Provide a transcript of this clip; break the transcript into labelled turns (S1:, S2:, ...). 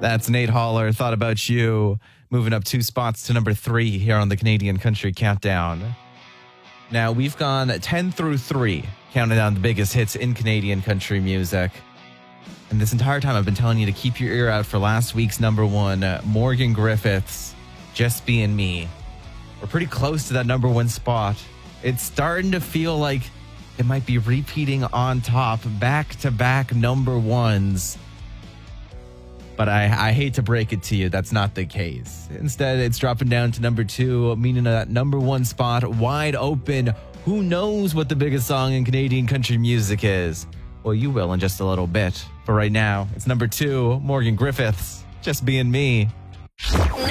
S1: That's Nate Holler. Thought About You. Moving up 2 spots to number 3 here on the Canadian Country Countdown. Now, we've gone 10 through 3, counting down the biggest hits in Canadian country music. And this entire time, I've been telling you to keep your ear out for last week's number 1, Morgan Griffiths, Just Being Me. We're pretty close to that number 1 spot. It's starting to feel like it might be repeating on top, back-to-back number 1s. But I hate to break it to you, that's not the case. Instead, it's dropping down to number 2, meaning that number 1 spot wide open. Who knows what the biggest song in Canadian country music is? Well, you will in just a little bit. But right now, it's number 2, Morgan Griffiths, Just Being Me.